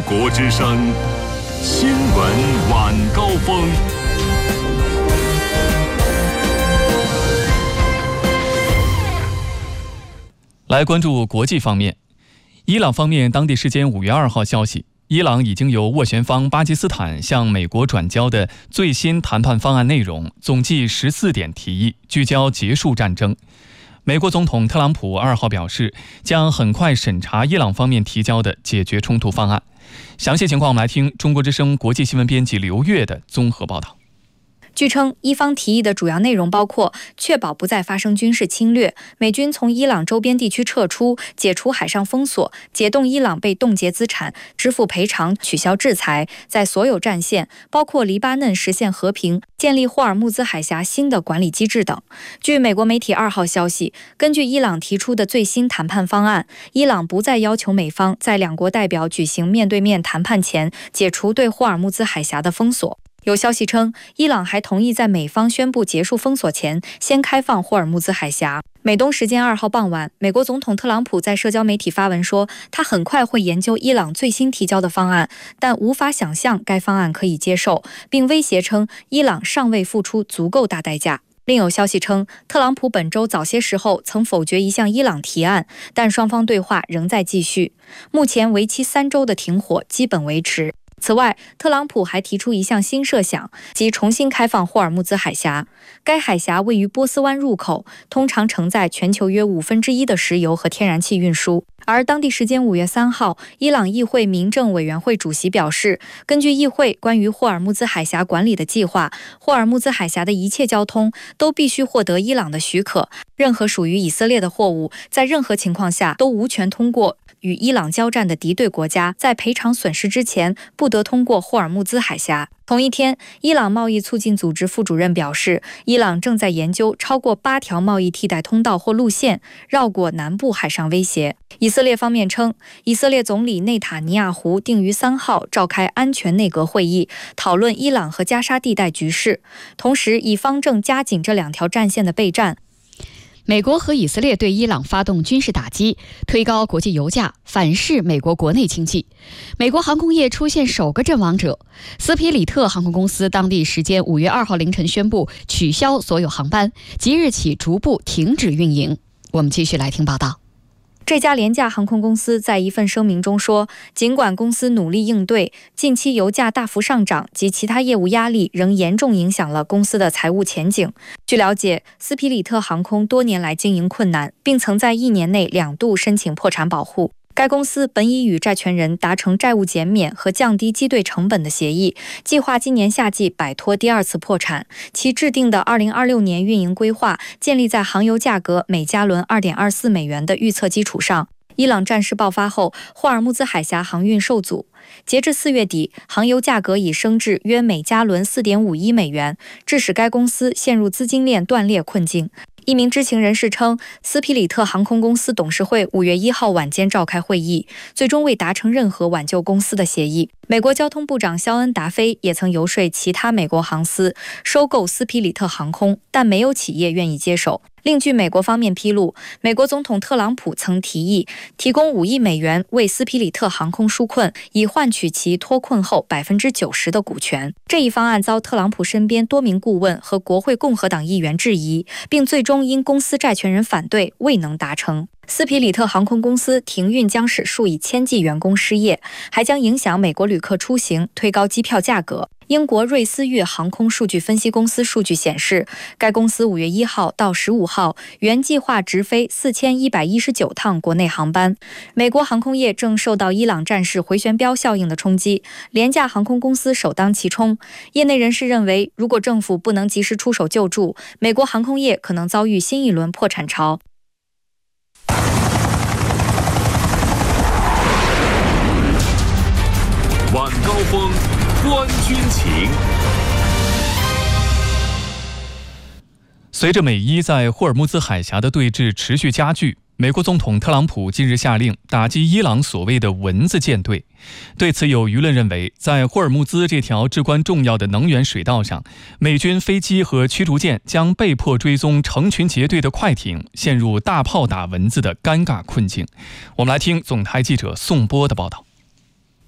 国之声新闻晚高峰。 来关注国际方面，伊朗方面当地时间5月2号消息，伊朗已经由斡旋方巴基斯坦向美国转交的最新谈判方案内容总计14点提议，聚焦结束战争。美国总统特朗普2号表示，将很快审查伊朗方面提交的解决冲突方案。详细情况我们来听中国之声国际新闻编辑刘月的综合报道。 据称，伊方提议的主要内容包括确保不再发生军事侵略，美军从伊朗周边地区撤出，解除海上封锁，解冻伊朗被冻结资产，支付赔偿，取消制裁，在所有战线，包括黎巴嫩实现和平，建立霍尔木兹海峡新的管理机制等。据美国媒体2号消息，根据伊朗提出的最新谈判方案，伊朗不再要求美方在两国代表举行面对面谈判前解除对霍尔木兹海峡的封锁。有消息称，伊朗还同意在美方宣布结束封锁前，先开放霍尔木兹海峡。美东时间2号傍晚，美国总统特朗普在社交媒体发文说，他很快会研究伊朗最新提交的方案，但无法想象该方案可以接受，并威胁称伊朗尚未付出足够大代价。另有消息称，特朗普本周早些时候曾否决一项伊朗提案，但双方对话仍在继续。目前为期3周的停火基本维持。此外，特朗普还提出一项新设想，即重新开放霍尔木兹海峡。该海峡位于波斯湾入口，通常承载全球约1/5的石油和天然气运输。而当地时间5月3号，伊朗议会民政委员会主席表示，根据议会关于霍尔木兹海峡管理的计划，霍尔木兹海峡的一切交通都必须获得伊朗的许可，任何属于以色列的货物在任何情况下都无权通过与伊朗交战的敌对国家，在赔偿损失之前不得通过霍尔木兹海峡。同一天，伊朗贸易促进组织副主任表示，伊朗正在研究超过8条贸易替代通道或路线，绕过南部海上威胁。以色列方面称，以色列总理内塔尼亚胡定于3号召开安全内阁会议，讨论伊朗和加沙地带局势，同时以方正加紧这2条战线的备战。 美国和以色列对伊朗发动军事打击，推高国际油价，反噬美国国内经济。美国航空业出现首个阵亡者，斯皮里特航空公司当地时间5月2号凌晨宣布取消所有航班，即日起逐步停止运营。我们继续来听报道。 这家廉价航空公司在一份声明中说，尽管公司努力应对，近期油价大幅上涨及其他业务压力仍严重影响了公司的财务前景。据了解，斯皮里特航空多年来经营困难，并曾在1年内2度申请破产保护。该公司本已与债权人达成债务减免和降低机队成本的协议，计划今年夏季摆脱第2次破产。其制定的2026年运营规划建立在航油价格每加仑2.24美元的预测基础上。伊朗战事爆发后，霍尔木兹海峡航运受阻。截至4月底，航油价格已升至约每加仑4.51美元，致使该公司陷入资金链断裂困境。一名知情人士称，斯皮里特航空公司董事会5月1号晚间召开会议，最终未达成任何挽救公司的协议。美国交通部长肖恩·达菲也曾游说其他美国航司收购斯皮里特航空，但没有企业愿意接手。另据美国方面披露，美国总统特朗普曾提议提供5亿美元为斯皮里特航空纾困，以换取其脱困后90%的股权。这一方案遭特朗普身边多名顾问和国会共和党议员质疑，并最终因公司债权人反对未能达成。斯皮里特航空公司停运将使数以千计员工失业，还将影响美国旅客出行，推高机票价格。英国瑞思悦航空数据分析公司数据显示，该公司5月1号到15号原计划直飞4119趟国内航班。美国航空业正受到伊朗战事回旋镖效应的冲击，廉价航空公司首当其冲。业内人士认为，如果政府不能及时出手救助，美国航空业可能遭遇新一轮破产潮。 晚高峰，观军情。 随着美伊在霍尔木兹海峡的对峙持续加剧，美国总统特朗普近日下令打击伊朗所谓的蚊子舰队。对此，有舆论认为，在霍尔木兹这条至关重要的能源水道上，美军飞机和驱逐舰将被迫追踪成群结队的快艇，陷入大炮打蚊子的尴尬困境。我们来听总台记者宋波的报道。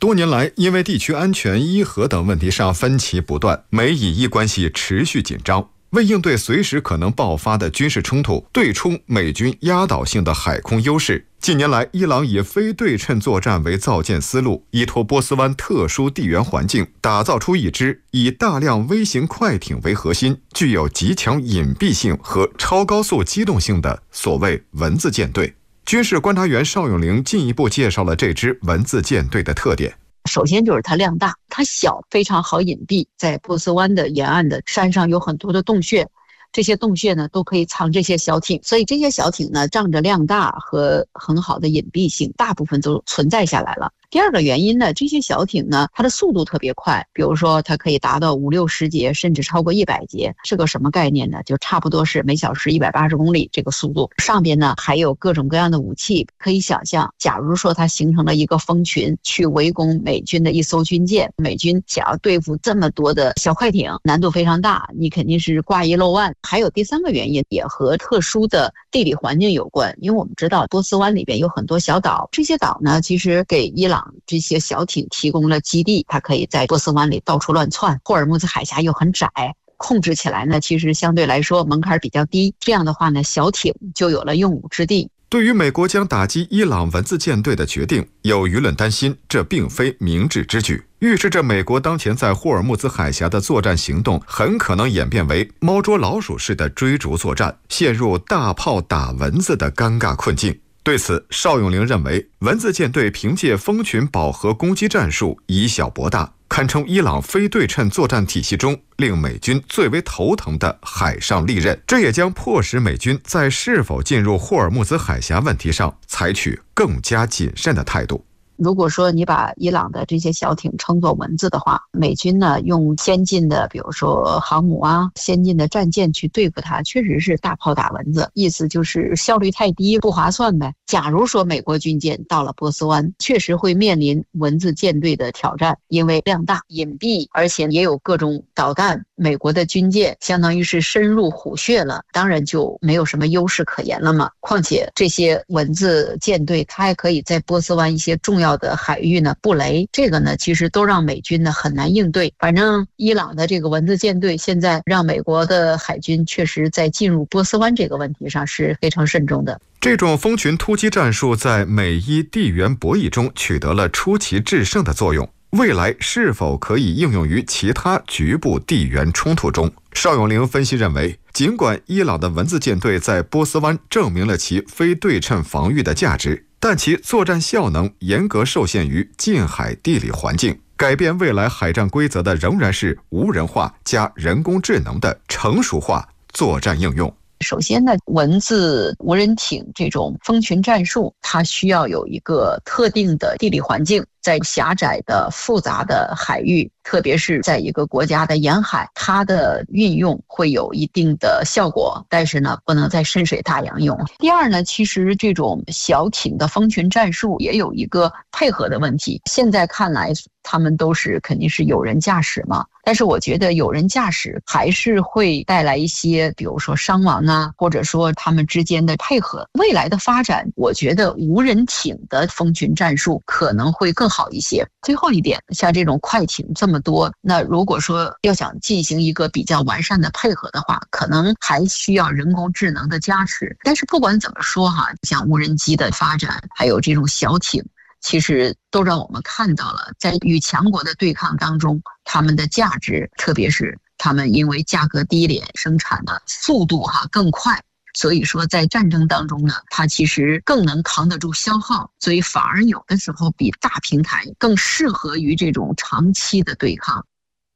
多年来，因为地区安全、伊核等问题上分歧不断，美以伊关系持续紧张。为应对随时可能爆发的军事冲突，对冲美军压倒性的海空优势，近年来，伊朗以非对称作战为造舰思路，依托波斯湾特殊地缘环境，打造出一支以大量微型快艇为核心，具有极强隐蔽性和超高速机动性的所谓文字舰队。军事观察员邵永玲进一步介绍了这支文字舰队的特点。 首先就是它量大，它小，非常好隐蔽，在波斯湾的沿岸的山上有很多的洞穴，这些洞穴呢都可以藏这些小艇，所以这些小艇呢仗着量大和很好的隐蔽性，大部分都存在下来了。第二个原因呢，这些小艇呢它的速度特别快，比如说它可以达到50-60节，甚至超过100节，是个什么概念呢？就差不多是每小时180公里这个速度。上边呢还有各种各样的武器，可以想象，假如说它形成了一个蜂群去围攻美军的一艘军舰，美军想要对付这么多的小快艇，难度非常大，你肯定是挂一漏万。还有第三个原因也和特殊的地理环境有关，因为我们知道波斯湾里边有很多小岛，这些岛呢其实给伊朗这些小艇提供了基地，它可以在波斯湾里到处乱窜，霍尔木兹海峡又很窄，控制起来呢其实相对来说门槛比较低，这样的话呢小艇就有了用武之地。 对于美国将打击伊朗文字舰队的决定，有舆论担心这并非明智之举，预示着美国当前在霍尔木兹海峡的作战行动很可能演变为猫捉老鼠式的追逐作战，陷入大炮打蚊子的尴尬困境。对此，邵永玲认为，文字舰队凭借蜂群饱和攻击战术以小博大，堪称伊朗非对称作战体系中令美军最为头疼的海上利刃。这也将迫使美军在是否进入霍尔木兹海峡问题上采取更加谨慎的态度。 如果说你把伊朗的这些小艇称作蚊子的话，美军呢用先进的比如说航母啊，先进的战舰去对付它，确实是大炮打蚊子，意思就是效率太低，不划算呗。假如说美国军舰到了波斯湾，确实会面临蚊子舰队的挑战，因为量大隐蔽，而且也有各种导弹，美国的军舰相当于是深入虎穴了，当然就没有什么优势可言了嘛。况且这些蚊子舰队它还可以在波斯湾一些重要的海域呢布雷，这个呢其实都让美军呢很难应对。反正伊朗的这个蚊子舰队现在让美国的海军确实在进入波斯湾这个问题上是非常慎重的。 这种蜂群突击战术在美伊地缘博弈中取得了出奇制胜的作用，未来是否可以应用于其他局部地缘冲突中？邵永玲分析认为，尽管伊朗的文字舰队在波斯湾证明了其非对称防御的价值，但其作战效能严格受限于近海地理环境，改变未来海战规则的仍然是无人化加人工智能的成熟化作战应用。 首先呢，文字无人艇这种蜂群战术，它需要有一个特定的地理环境，在狭窄的复杂的海域，特别是在一个国家的沿海，它的运用会有一定的效果，但是呢不能在深水大洋用。第二呢，其实这种小艇的蜂群战术也有一个配合的问题，现在看来他们都是肯定是有人驾驶嘛，但是我觉得有人驾驶还是会带来一些比如说伤亡啊，或者说他们之间的配合。未来的发展，我觉得无人艇的蜂群战术可能会更好一些。最后一点，像这种快艇这么多，那如果说要想进行一个比较完善的配合的话，可能还需要人工智能的加持。但是不管怎么说哈，像无人机的发展，还有这种小艇，其实都让我们看到了在与强国的对抗当中他们的价值，特别是他们因为价格低廉，生产的速度更快，所以说在战争当中呢，它其实更能扛得住消耗，所以反而有的时候比大平台更适合于这种长期的对抗。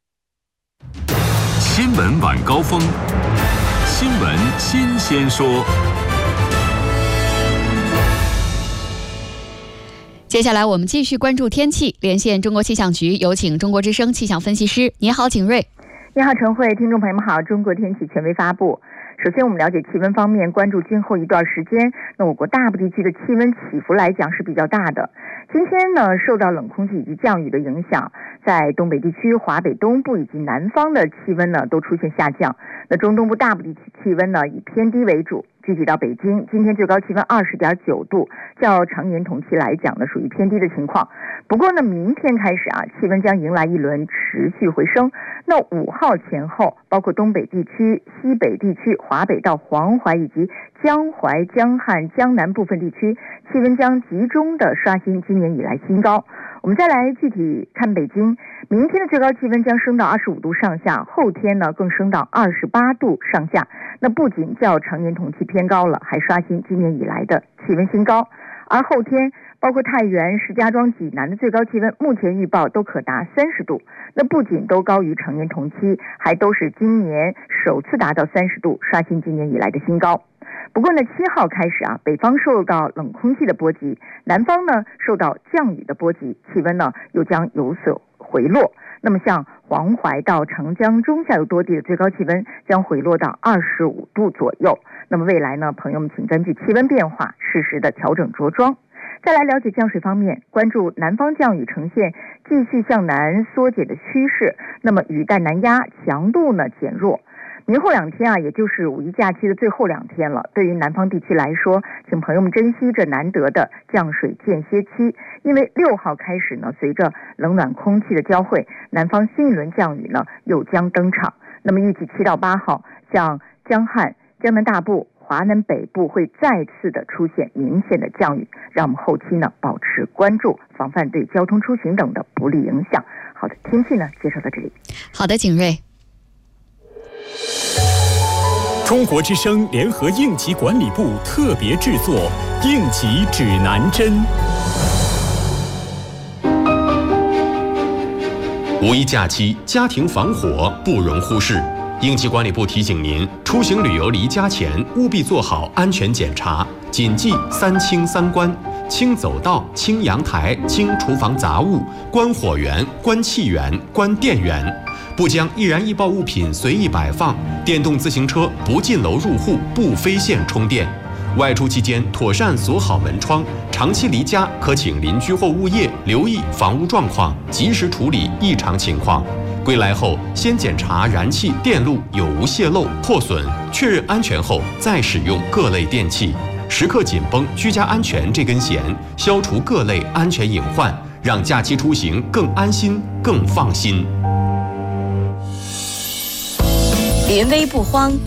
新闻晚高峰，新闻新鲜说。 接下来我们继续关注天气，连线中国气象局，有请中国之声气象分析师。你好，景睿。 你好，陈慧，听众朋友们好。中国天气权威发布。首先我们了解气温方面，关注今后一段时间，那我国大部地区的气温起伏来讲是比较大的。今天呢，受到冷空气以及降雨的影响，在东北地区、华北东部以及南方的气温呢都出现下降。那中东部大部地区气温呢以偏低为主。具体到北京，今天最高气温20.9度，较常年同期来讲呢属于偏低的情况。 不过呢，明天开始啊，气温将迎来一轮持续回升。那5号前后，包括东北地区、西北地区、华北到黄淮以及江淮、江汉、江南部分地区，气温将集中的刷新今年以来新高。我们再来具体看北京，明天的最高气温将升到25度上下，后天呢更升到28度上下。那不仅较常年同期偏高了，还刷新今年以来的气温新高。而后天包括太原、石家庄、济南的最高气温目前预报都可达30度，那不仅都高于常年同期，还都是今年首次达到30度，刷新今年以来的新高。不过呢，7号开始啊，北方受到冷空气的波及，南方呢受到降雨的波及，气温呢又将有所回落。那么像黄淮到长江中下游多地的最高气温将回落到25度左右。那么未来呢，朋友们请根据气温变化适时的调整着装。再来了解降水方面，关注南方降雨呈现继续向南缩减的趋势，那么雨带南压，强度呢减弱。明后2天啊，也就是5一假期的最后2天了。对于南方地区来说，请朋友们珍惜这难得的降水间歇期，因为6号开始呢，随着冷暖空气的交汇，南方新一轮降雨呢又将登场。那么预计7到8号，像江汉、江南大部、华南北部会再次的出现明显的降雨，让我们后期呢保持关注，防范对交通出行等的不利影响。好的，天气呢介绍到这里。 好的，景睿。 中国之声联合应急管理部特别制作应急指南针。5一假期，家庭防火不容忽视。应急管理部提醒您，出行旅游离家前务必做好安全检查，谨记3清3关：清走道、清阳台、清厨房杂物，关火源、关气源、关电源。不将易燃易爆物品随意摆放，电动自行车不进楼入户，不飞线充电。外出期间妥善锁好门窗，长期离家可请邻居或物业留意房屋状况，及时处理异常情况。归来后先检查燃气电路有无泄漏破损，确认安全后再使用各类电器。时刻紧绷居家安全这根弦，消除各类安全隐患，让假期出行更安心更放心。 临危不慌，